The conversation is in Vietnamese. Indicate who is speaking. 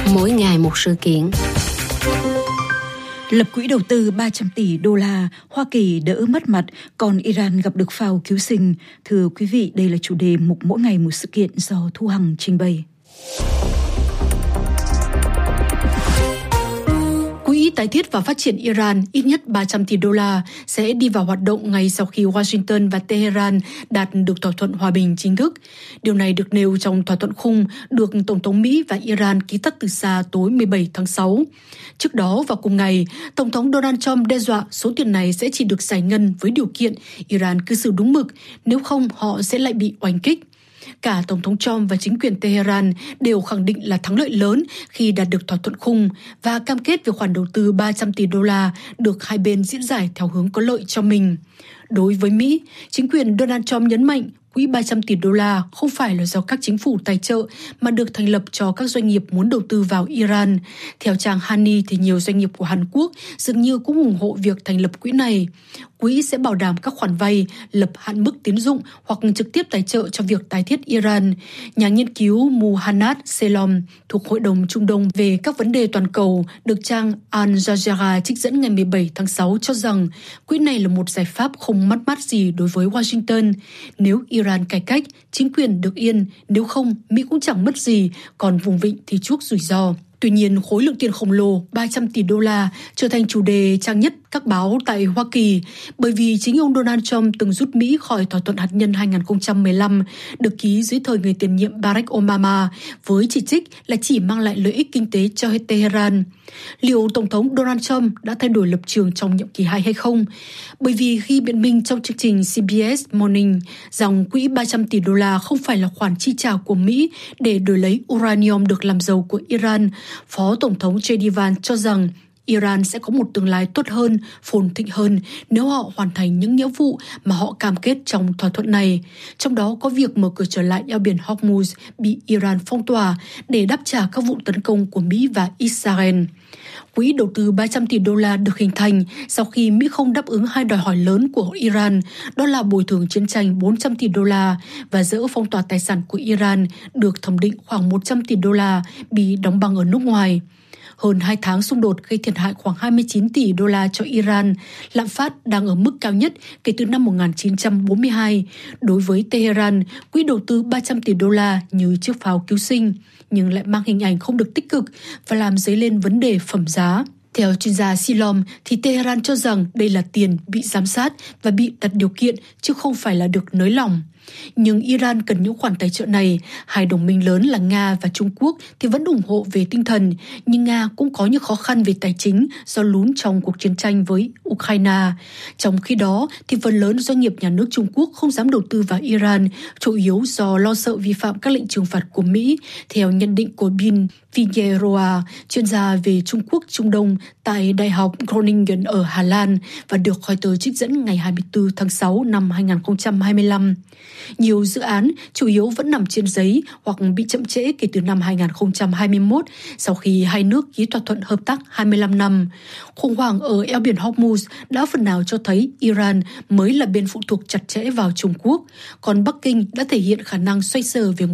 Speaker 1: Mỗi ngày một sự kiện.
Speaker 2: Lập quỹ đầu tư 300 tỷ đô la, Hoa Kỳ đỡ mất mặt, còn Iran gặp được phao cứu sinh. Thưa quý vị, đây là chủ đề mục Mỗi ngày một sự kiện do Thu Hằng trình bày. Quỹ tái thiết và phát triển Iran ít nhất 300 tỷ đô la sẽ đi vào hoạt động ngay sau khi Washington và Tehran đạt được thỏa thuận hòa bình chính thức. Điều này được nêu trong thỏa thuận khung được Tổng thống Mỹ và Iran ký tắt từ xa tối 17 tháng 6. Trước đó vào cùng ngày, Tổng thống Donald Trump đe dọa số tiền này sẽ chỉ được giải ngân với điều kiện Iran cư xử đúng mực, nếu không họ sẽ lại bị oanh kích. Cả Tổng thống Trump và chính quyền Tehran đều khẳng định là thắng lợi lớn khi đạt được thỏa thuận khung và cam kết về khoản đầu tư 300 tỷ đô la được hai bên diễn giải theo hướng có lợi cho mình. Đối với Mỹ, chính quyền Donald Trump nhấn mạnh quỹ 300 tỷ đô la không phải là do các chính phủ tài trợ mà được thành lập cho các doanh nghiệp muốn đầu tư vào Iran. Theo trang Hany thì nhiều doanh nghiệp của Hàn Quốc dường như cũng ủng hộ việc thành lập quỹ này. Quỹ sẽ bảo đảm các khoản vay, lập hạn mức tín dụng hoặc trực tiếp tài trợ cho việc tái thiết Iran. Nhà nghiên cứu Muhannad Selom thuộc Hội đồng Trung Đông về các vấn đề toàn cầu được trang Al Jazeera trích dẫn ngày 17 tháng 6 cho rằng quỹ này là một giải pháp không mất mát gì đối với Washington. Nếu Iran cải cách, chính quyền được yên, nếu không, Mỹ cũng chẳng mất gì, còn vùng vịnh thì chuốc rủi ro. Tuy nhiên, khối lượng tiền khổng lồ 300 tỷ đô la trở thành chủ đề trang nhất các báo tại Hoa Kỳ bởi vì chính ông Donald Trump từng rút Mỹ khỏi thỏa thuận hạt nhân 2015 được ký dưới thời người tiền nhiệm Barack Obama với chỉ trích là chỉ mang lại lợi ích kinh tế cho Tehran. Liệu Tổng thống Donald Trump đã thay đổi lập trường trong nhiệm kỳ 2 hay không? Bởi vì khi biện minh trong chương trình CBS Morning rằng quỹ 300 tỷ đô la không phải là khoản chi trả của Mỹ để đổi lấy uranium được làm giàu của Iran, Phó Tổng thống J.D. Vance cho rằng Iran sẽ có một tương lai tốt hơn, phồn thịnh hơn nếu họ hoàn thành những nghĩa vụ mà họ cam kết trong thỏa thuận này. Trong đó có việc mở cửa trở lại eo biển Hormuz bị Iran phong tỏa để đáp trả các vụ tấn công của Mỹ và Israel. Quỹ đầu tư 300 tỷ đô la được hình thành sau khi Mỹ không đáp ứng hai đòi hỏi lớn của Iran, đó là bồi thường chiến tranh 400 tỷ đô la và dỡ phong tỏa tài sản của Iran được thẩm định khoảng 100 tỷ đô la bị đóng băng ở nước ngoài. Hơn 2 tháng xung đột gây thiệt hại khoảng 29 tỷ đô la cho Iran, lạm phát đang ở mức cao nhất kể từ năm 1942. Đối với Tehran, quỹ đầu tư 300 tỷ đô la như chiếc phao cứu sinh, nhưng lại mang hình ảnh không được tích cực và làm dấy lên vấn đề phẩm giá. Theo chuyên gia Silom thì Tehran cho rằng đây là tiền bị giám sát và bị đặt điều kiện chứ không phải là được nới lỏng. Nhưng Iran cần những khoản tài trợ này. Hai đồng minh lớn là Nga và Trung Quốc thì vẫn ủng hộ về tinh thần, nhưng Nga cũng có những khó khăn về tài chính do lún trong cuộc chiến tranh với Ukraine. Trong khi đó thì phần lớn doanh nghiệp nhà nước Trung Quốc không dám đầu tư vào Iran, chủ yếu do lo sợ vi phạm các lệnh trừng phạt của Mỹ, theo nhận định của Bin Figueroa, chuyên gia về Trung Quốc Trung Đông tại Đại học Groningen ở Hà Lan và được Reuters trích dẫn ngày 24 tháng 6 năm 2025. Nhiều dự án chủ yếu vẫn nằm trên giấy hoặc bị chậm trễ kể từ năm 2021 sau khi hai nước ký thỏa thuận hợp tác 25 năm. Khủng hoảng ở eo biển Hormuz đã phần nào cho thấy Iran mới là bên phụ thuộc chặt chẽ vào Trung Quốc, còn Bắc Kinh đã thể hiện khả năng xoay sở về